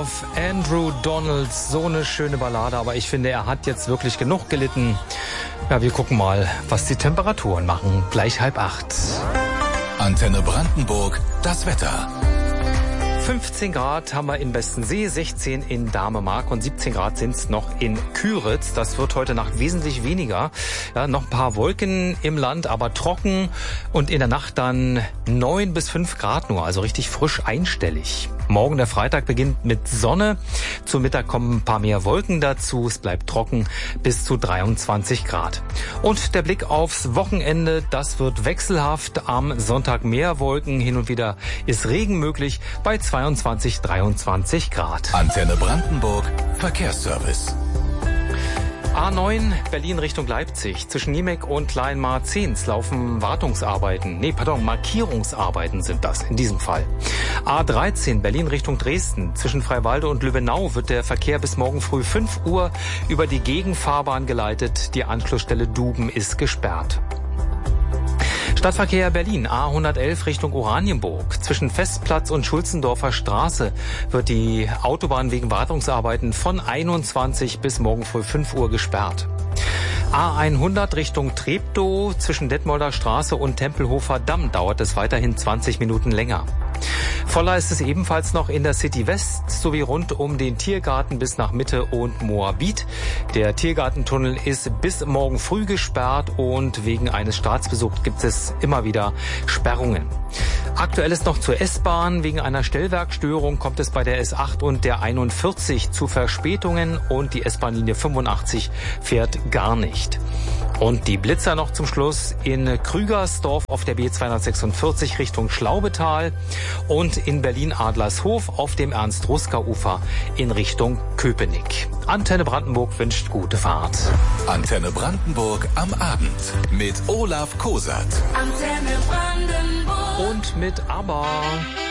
Love, Andrew Donald, so eine schöne Ballade, aber ich finde, er hat jetzt wirklich genug gelitten. Ja, wir gucken mal, was die Temperaturen machen. Gleich 7:30. Antenne Brandenburg, das Wetter. 15 Grad haben wir in Bestensee, 16 in Damemark und 17 Grad sind es noch in Küritz. Das wird heute Nacht wesentlich weniger. Ja, noch ein paar Wolken im Land, aber trocken und in der Nacht dann 9 bis 5 Grad nur, also richtig frisch einstellig. Morgen, der Freitag, beginnt mit Sonne. Zu Mittag kommen ein paar mehr Wolken dazu. Es bleibt trocken bis zu 23 Grad. Und der Blick aufs Wochenende, das wird wechselhaft. Am Sonntag mehr Wolken, hin und wieder ist Regen möglich bei 22, 23 Grad. Antenne Brandenburg, Verkehrsservice. A9 Berlin Richtung Leipzig. Zwischen Niemek und Kleinmarzens laufen Markierungsarbeiten sind das in diesem Fall. A13 Berlin Richtung Dresden. Zwischen Freiwalde und Lübbenau wird der Verkehr bis morgen früh 5 Uhr über die Gegenfahrbahn geleitet. Die Anschlussstelle Duben ist gesperrt. Stadtverkehr Berlin, A111 Richtung Oranienburg. Zwischen Festplatz und Schulzendorfer Straße wird die Autobahn wegen Wartungsarbeiten von 21 bis morgen früh 5 Uhr gesperrt. A100 Richtung Treptow. Zwischen Detmolder Straße und Tempelhofer Damm dauert es weiterhin 20 Minuten länger. Voller ist es ebenfalls noch in der City West sowie rund um den Tiergarten bis nach Mitte und Moabit. Der Tiergartentunnel ist bis morgen früh gesperrt und wegen eines Staatsbesuchs gibt es immer wieder Sperrungen. Aktuell ist noch zur S-Bahn. Wegen einer Stellwerkstörung kommt es bei der S8 und der 41 zu Verspätungen und die S-Bahn-Linie 85 fährt gar nicht. Und die Blitzer noch zum Schluss in Krügersdorf auf der B246 Richtung Schlaubetal und in Berlin-Adlershof auf dem Ernst-Ruska-Ufer in Richtung Köpenick. Antenne Brandenburg wünscht gute Fahrt. Antenne Brandenburg am Abend mit Olaf Kosat. Antenne Brandenburg. Und mit ABBA.